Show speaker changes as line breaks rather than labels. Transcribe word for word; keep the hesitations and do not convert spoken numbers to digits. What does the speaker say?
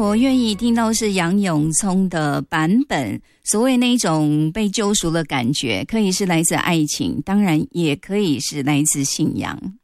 我愿意听到是杨永聪的版本，所谓那种被救赎的感觉，可以是来自爱情，当然也可以是来自信仰。